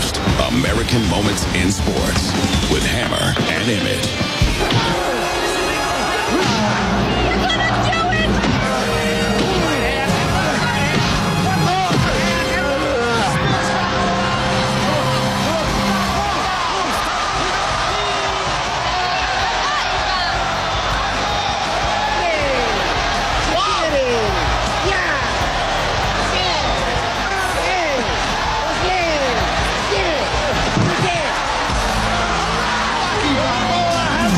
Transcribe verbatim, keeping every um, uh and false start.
American Moments in Sports with Hammer and Emmett.